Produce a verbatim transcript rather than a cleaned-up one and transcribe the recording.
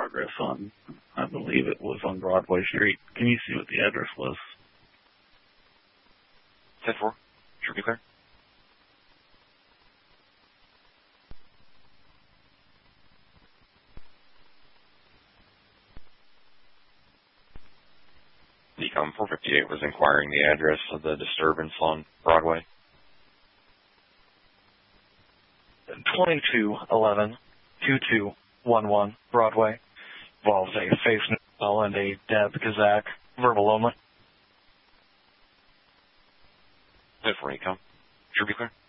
progress on, I believe it was on Broadway Street. Can you see what the address was? ten four. Sure, be clear. Decom four fifty-eight was inquiring the address of the disturbance on Broadway. twenty-two eleven two two one one Broadway. Involves a face null and a Deb Kazak. Verbal only. ten four, Decom. Sure, be clear.